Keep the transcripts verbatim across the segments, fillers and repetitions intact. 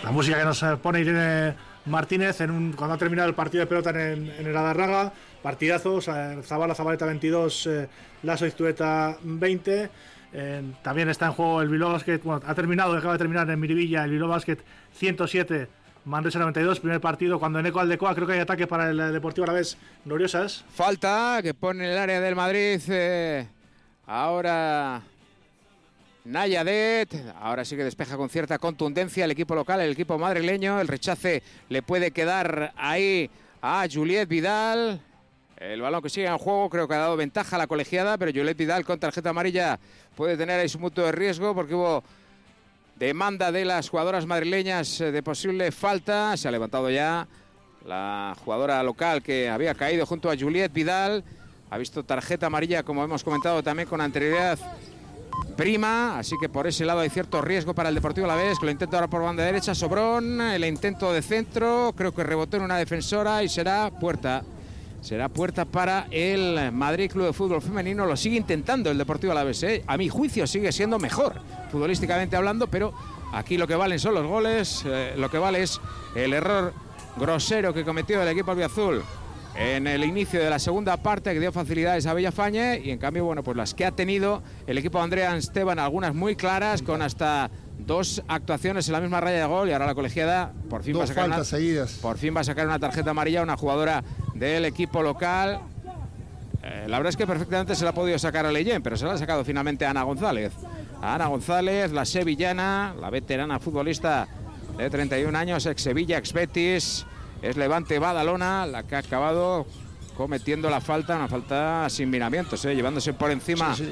La música que nos pone Irene Martínez en un, cuando ha terminado el partido de pelota en, en el Adarraga, partidazo, o sea, Zabala Zabaleta veintidós, eh, Laso Iztueta veinte. Eh, también está en juego el Bilbao Basket, bueno, ha terminado, acaba de terminar en Miribilla el Bilbao Basket ciento siete, Manresa noventa y dos, primer partido, cuando en Eco Aldecoa creo que hay ataque para el Deportivo Alavés. Gloriosas. Falta que pone en el área del Madrid, eh, ahora Nayadet, ahora sí que despeja con cierta contundencia el equipo local, el equipo madrileño, el rechace le puede quedar ahí a Juliet Vidal. El balón que sigue en juego, creo que ha dado ventaja a la colegiada, pero Juliet Vidal con tarjeta amarilla puede tener ahí su punto de riesgo porque hubo demanda de las jugadoras madrileñas de posible falta. Se ha levantado ya la jugadora local que había caído junto a Juliet Vidal. Ha visto tarjeta amarilla, como hemos comentado también con anterioridad, Prima, así que por ese lado hay cierto riesgo para el Deportivo Alavés, que lo intenta ahora por banda derecha. Sobrón, el intento de centro, creo que rebotó en una defensora y será puerta. Será puerta para el Madrid Club de Fútbol Femenino. Lo sigue intentando el Deportivo Alavés, ¿eh? A mi juicio sigue siendo mejor, futbolísticamente hablando, pero aquí lo que valen son los goles. Eh, lo que vale es el error grosero que cometió el equipo albiazul en el inicio de la segunda parte, que dio facilidades a Villafañe, y en cambio, bueno, pues las que ha tenido el equipo de Andrea Esteban, algunas muy claras, con hasta dos actuaciones en la misma raya de gol, y ahora la colegiada por fin, va a, sacar una, por fin va a sacar una tarjeta amarilla a una jugadora del equipo local. Eh, la verdad es que perfectamente se la ha podido sacar a Leyen, pero se la ha sacado finalmente a Ana González. A Ana González, la sevillana, la veterana futbolista de treinta y un años, ex Sevilla, ex Betis, es Levante Badalona, la que ha acabado cometiendo la falta, una falta sin miramientos, ¿eh? Llevándose por encima sí, sí.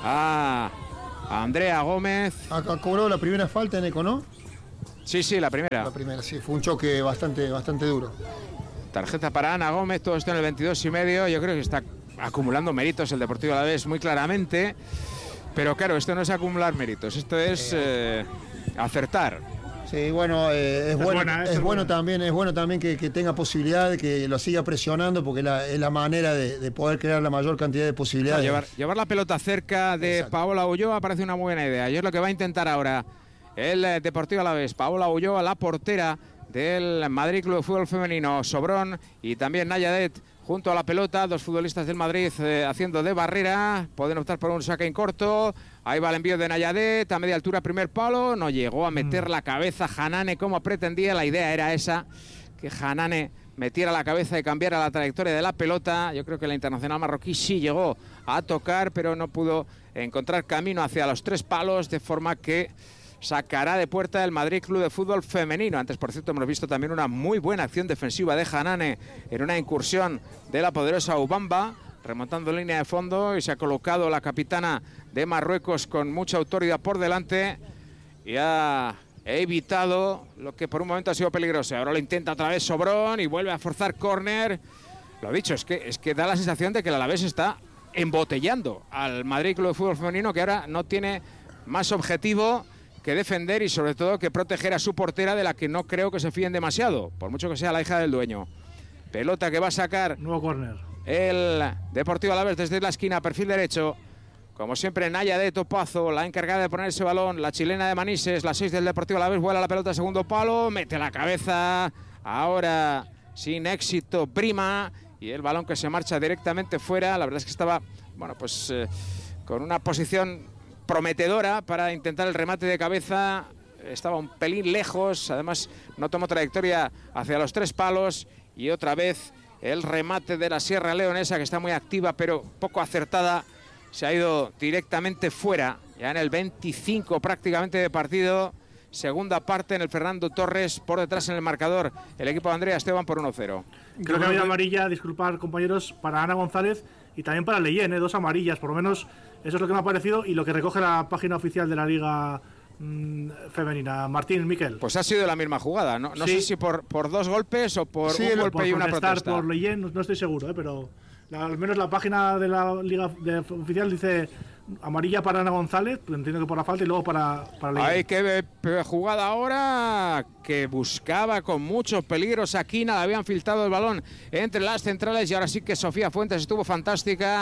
a... a Andrea Gómez. Ha cobrado la primera falta en Eco, ¿no? Sí, sí, la primera. La primera, sí, fue un choque bastante, bastante duro. Tarjeta para Ana Gómez, todo esto en el veintidós y medio. Yo creo que está acumulando méritos el Deportivo Alavés muy claramente. Pero claro, esto no es acumular méritos, esto es eh, acertar. Sí, bueno, eh, es, es, bueno, buena, es, es bueno también, es bueno también que, que tenga posibilidad de que lo siga presionando, porque la, es la manera de, de poder crear la mayor cantidad de posibilidades. No, llevar, llevar la pelota cerca de Exacto. Paola Ulloa parece una muy buena idea, y es lo que va a intentar ahora el Deportivo Alavés. Paola Ulloa, la portera del Madrid Club de Fútbol Femenino. Sobrón y también Nayadet junto a la pelota, dos futbolistas del Madrid eh, haciendo de barrera, pueden optar por un saque en corto. Ahí va el envío de Nayadet a media altura, primer palo, no llegó a meter mm. la cabeza Hanane como pretendía. La idea era esa, que Hanane metiera la cabeza y cambiara la trayectoria de la pelota. Yo creo que la internacional marroquí sí llegó a tocar, pero no pudo encontrar camino hacia los tres palos, de forma que sacará de puerta el Madrid Club de Fútbol Femenino. Antes, por cierto, hemos visto también una muy buena acción defensiva de Hanane en una incursión de la poderosa Ubamba, remontando línea de fondo, y se ha colocado la capitana de Marruecos con mucha autoridad por delante y ha evitado lo que por un momento ha sido peligroso. Ahora lo intenta otra vez Sobrón y vuelve a forzar córner. Lo dicho, es que, es que da la sensación de que el Alavés está embotellando al Madrid Club de Fútbol Femenino, que ahora no tiene más objetivo que defender y sobre todo que proteger a su portera, de la que no creo que se fíen demasiado, por mucho que sea la hija del dueño. Pelota que va a sacar nuevo córner el Deportivo Alavés desde la esquina, perfil derecho. Como siempre, Naya de Topazo, la encargada de poner ese balón, la chilena de Manises, la seis del Deportivo Alavés, vuela la pelota, segundo palo, mete la cabeza, ahora sin éxito Prima, y el balón que se marcha directamente fuera. La verdad es que estaba, bueno, pues eh, con una posición prometedora para intentar el remate de cabeza, estaba un pelín lejos, además no tomó trayectoria hacia los tres palos, y otra vez el remate de la Sierra Leonesa, que está muy activa pero poco acertada, se ha ido directamente fuera, ya en el veinticinco prácticamente de partido. Segunda parte en el Fernando Torres, por detrás en el marcador el equipo de Andrea Esteban por uno cero. Creo que había amarilla, disculpar compañeros, para Ana González y también para Leyen, ¿eh? Dos amarillas, por lo menos eso es lo que me ha parecido y lo que recoge la página oficial de la Liga mmm, Femenina. Martín, Miquel. Pues ha sido la misma jugada, no, no sí. sé si por, por dos golpes o por sí, un golpe por y una protesta. Por Leyen, no, no estoy seguro, ¿eh? Pero la, al menos la página de la Liga de, oficial dice amarilla para Ana González, entiendo que por la falta, y luego para, para Leyen. Hay que jugada ahora, que buscaba con mucho peligro Sakina, le habían filtrado el balón entre las centrales, y ahora sí que Sofía Fuentes estuvo fantástica.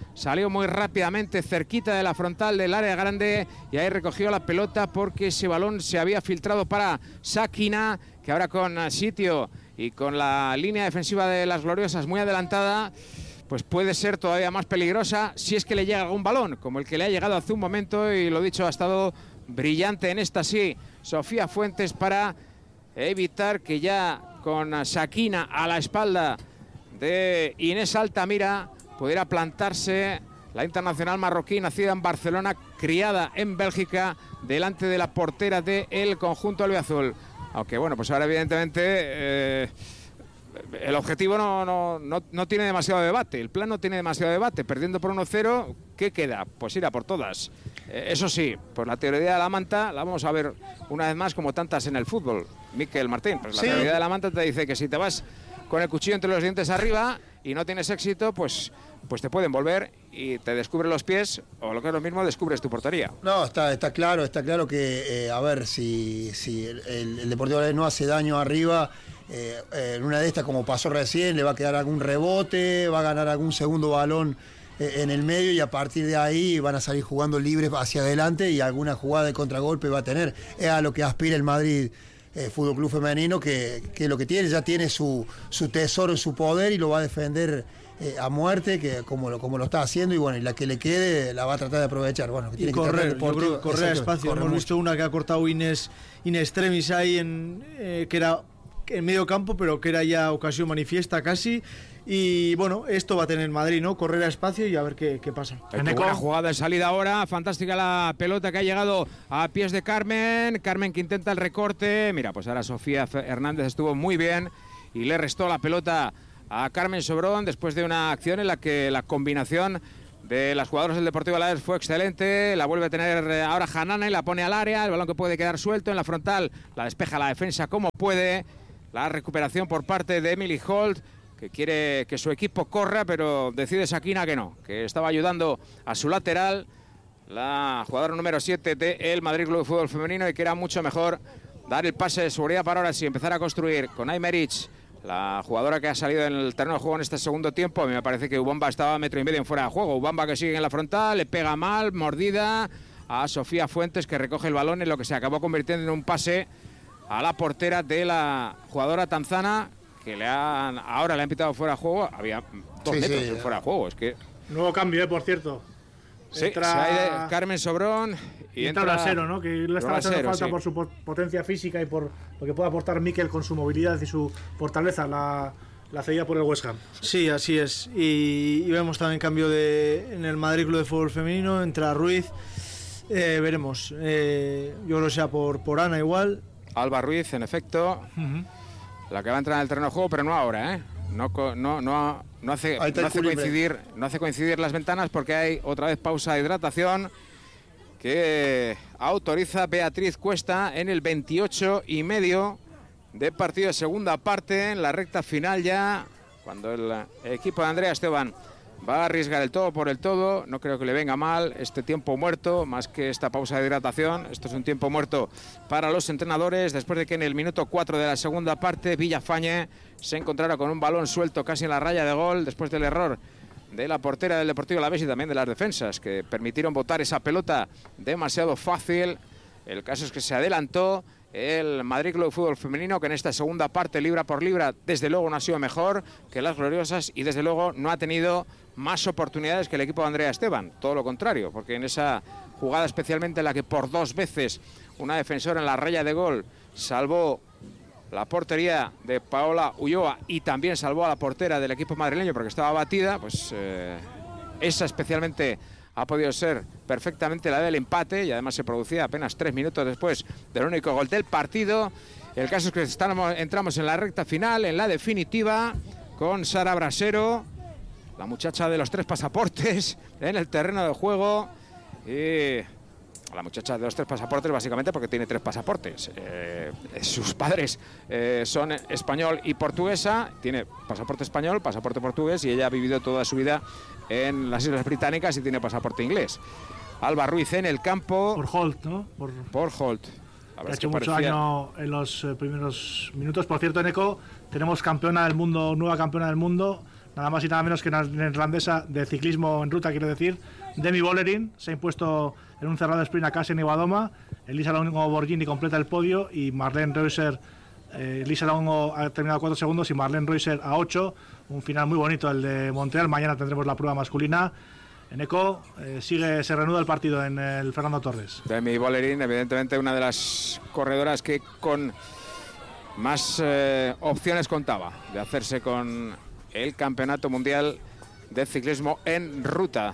salió muy rápidamente cerquita de la frontal del área grande y ahí recogió la pelota porque ese balón se había filtrado para Sakina, que ahora con sitio y con la línea defensiva de las Gloriosas muy adelantada, pues puede ser todavía más peligrosa si es que le llega algún balón, como el que le ha llegado hace un momento, y lo dicho, ha estado brillante en esta sí Sofía Fuentes para evitar que ya con Sakina a la espalda de Inés Altamira pudiera plantarse la internacional marroquí, nacida en Barcelona, criada en Bélgica, delante de la portera del conjunto albiazul. Aunque bueno, pues ahora evidentemente eh, el objetivo no, no, no, no tiene demasiado debate, el plan no tiene demasiado debate. Perdiendo por uno cero, ¿qué queda? Pues ir a por todas. Eh, eso sí, pues la teoría de la manta la vamos a ver una vez más, como tantas en el fútbol, Miquel Martín. Pues la sí. teoría de la manta te dice que si te vas con el cuchillo entre los dientes arriba y no tienes éxito, pues, pues te pueden volver y te descubren los pies, o lo que es lo mismo, descubres tu portería. No, está, está claro, está claro que, eh, a ver, si, si el, el, el Deportivo no hace daño arriba, eh, en una de estas, como pasó recién, le va a quedar algún rebote, va a ganar algún segundo balón eh, en el medio, y a partir de ahí van a salir jugando libres hacia adelante y alguna jugada de contragolpe va a tener. Es a lo que aspira el Madrid Eh, Fútbol Club Femenino, que, que lo que tiene, ya tiene su, su tesoro, su poder, y lo va a defender eh, a muerte, que como lo, como lo está haciendo, y bueno, y la que le quede la va a tratar de aprovechar. Bueno, que tiene y correr, que yo creo que correr a espacio. Hemos mucho. visto una que ha cortado Inés, Inés extremis ahí, en, eh, que era en medio campo, pero que era ya ocasión manifiesta casi. Y bueno, esto va a tener Madrid, ¿no? Correr a espacio y a ver qué, qué pasa. Qué buena jugada de salida ahora, fantástica la pelota que ha llegado a pies de Carmen. Carmen que intenta el recorte. Mira, pues ahora Sofía Hernández estuvo muy bien y le restó la pelota a Carmen Sobrón después de una acción en la que la combinación de las jugadoras del Deportivo Alavés fue excelente. La vuelve a tener ahora Hanana y la pone al área. El balón que puede quedar suelto en la frontal, la despeja la defensa como puede. La recuperación por parte de Emily Holt, que quiere que su equipo corra, pero decide Sakina que no, que estaba ayudando a su lateral, la jugadora número siete del Madrid Club de Fútbol Femenino, y que era mucho mejor dar el pase de seguridad para ahora sí empezar a construir con Aymerich, la jugadora que ha salido en el terreno de juego en este segundo tiempo. A mí me parece que Ubamba estaba a metro y medio en fuera de juego. Ubamba que sigue en la frontal, le pega mal, mordida a Sofía Fuentes, que recoge el balón en lo que se acabó convirtiendo en un pase a la portera de la jugadora tanzana, que le han, ahora le han pitado fuera de juego. Había dos sí, metros sí, fuera de juego. Es que nuevo cambio, eh, por cierto. Sí, entra... se ha de Carmen Sobrón y, y entra Brasero, ¿no? Que le está haciendo falta sí. por su potencia física y por lo que puede aportar Miquel con su movilidad y su fortaleza, la, la cedida por el West Ham. Sí, así es. Y, y vemos también cambio de, en el Madrid Club de Fútbol Femenino. Entra Ruiz. Eh, veremos. Eh, yo creo que sea por, por Ana igual. Alba Ruiz, en efecto. Uh-huh. La que va a entrar en el terreno de juego, pero no ahora, ¿eh? No, no, no, no, hace, no, hace coincidir, no hace coincidir las ventanas, porque hay otra vez pausa de hidratación que autoriza Beatriz Cuesta en el veintiocho y medio de partido de segunda parte, en la recta final ya, cuando el equipo de Andrea Esteban va a arriesgar el todo por el todo. No creo que le venga mal este tiempo muerto, más que esta pausa de hidratación. Esto es un tiempo muerto para los entrenadores, después de que en el minuto cuatro de la segunda parte Villafañe se encontrara con un balón suelto casi en la raya de gol, después del error de la portera del Deportivo Alavés y también de las defensas, que permitieron botar esa pelota demasiado fácil. El caso es que se adelantó el Madrid Club de Fútbol Femenino, que en esta segunda parte, libra por libra, desde luego no ha sido mejor que las Gloriosas, y desde luego no ha tenido más oportunidades que el equipo de Andrea Esteban. Todo lo contrario, porque en esa jugada, especialmente en la que por dos veces una defensora en la raya de gol salvó la portería de Paola Ulloa y también salvó a la portera del equipo madrileño porque estaba batida, pues eh, esa especialmente ha podido ser perfectamente la del empate, y además se producía apenas tres minutos después del único gol del partido. El caso es que estamos, entramos en la recta final, en la definitiva, con Sara Brasero, la muchacha de los tres pasaportes, en el terreno de juego. Y la muchacha de los tres pasaportes básicamente porque tiene tres pasaportes. Eh, sus padres eh, son español y portuguesa, tiene pasaporte español, pasaporte portugués, y ella ha vivido toda su vida en las Islas Británicas y tiene pasaporte inglés. Alba Ruiz en el campo. Por Holt, ¿no? Por, por Holt. Ha hecho mucho parecía... daño en los eh, primeros minutos. Por cierto, Eneco, tenemos campeona del mundo, nueva campeona del mundo, nada más y nada menos que una neerlandesa de ciclismo en ruta, quiero decir. Demi Vollering se ha impuesto en un cerrado sprint a Kasia Niewodoma. Elisa Longo Borghini completa el podio y Marlene Reusser, eh, Elisa Longo ha terminado a cuatro segundos y Marlene Reusser a ocho. Un final muy bonito el de Montreal. Mañana tendremos la prueba masculina. En Eco eh, sigue, se reanuda el partido en el Fernando Torres. Demi Vollering, evidentemente una de las corredoras que con más eh, opciones contaba de hacerse con el Campeonato Mundial de Ciclismo en Ruta.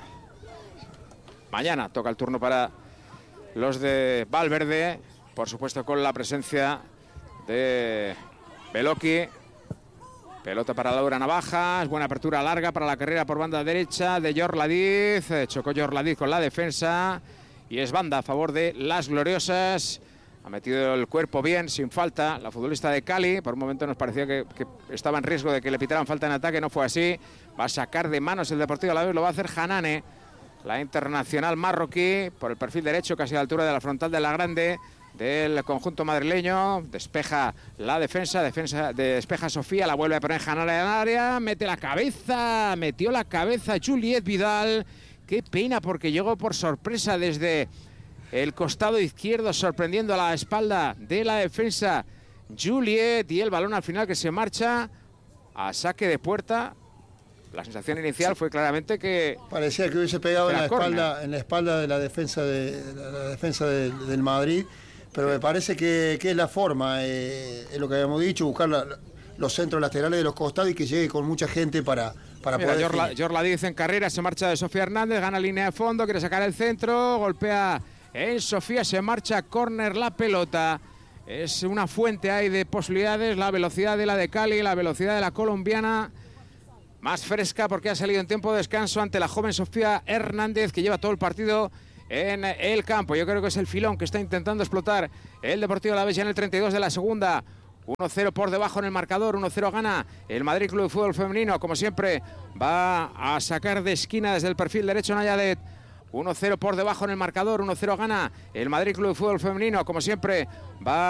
Mañana toca el turno para los de Valverde, por supuesto con la presencia de Beloki. Pelota para Laura Navajas, buena apertura larga para la carrera por banda derecha de Jorladiz. Chocó Jorladiz con la defensa y es banda a favor de las gloriosas. Ha metido el cuerpo bien, sin falta, la futbolista de Cali. Por un momento nos parecía que, que estaba en riesgo de que le pitaran falta en ataque, no fue así. Va a sacar de manos el Deportivo Alavés, lo va a hacer Hanane, la internacional marroquí, por el perfil derecho, casi a la altura de la frontal de la grande del conjunto madrileño. Despeja la defensa, defensa despeja Sofía, la vuelve a poner Hanane en el área, mete la cabeza, metió la cabeza Juliet Vidal. Qué pena, porque llegó por sorpresa desde el costado izquierdo, sorprendiendo a la espalda de la defensa Juliet, y el balón al final que se marcha a saque de puerta. La sensación inicial sí. fue claramente que parecía que hubiese pegado en la, espalda, en la espalda de la defensa, de, de la defensa de, del Madrid, pero sí. me parece que, que es la forma, eh, es lo que habíamos dicho, buscar la, los centros laterales de los costados y que llegue con mucha gente para, para Mira, poder... Jorla, Jorladiz en carrera, se marcha de Sofía Hernández, gana línea de fondo, quiere sacar el centro, golpea en Sofía, se marcha córner la pelota. Es una fuente ahí de posibilidades, la velocidad de la de Cali, la velocidad de la colombiana, más fresca porque ha salido en tiempo de descanso ante la joven Sofía Hernández, que lleva todo el partido en el campo. Yo creo que es el filón que está intentando explotar el Deportivo Alavés ya en el treinta y dos de la segunda. uno cero por debajo en el marcador, uno cero gana el Madrid Club de Fútbol Femenino. Como siempre va a sacar de esquina desde el perfil derecho Nayadet. uno cero por debajo en el marcador, uno cero gana el Madrid Club de Fútbol Femenino. Como siempre va